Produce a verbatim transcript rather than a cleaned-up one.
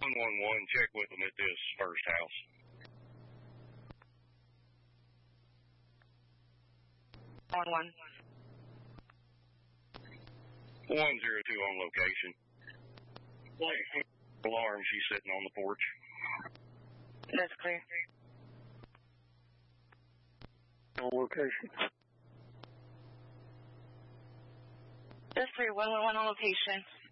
one one one, check with them at this first house. One one. One zero two on location. Alarm, she's sitting on the porch. That's clear. On location. That's clear. One one one on location.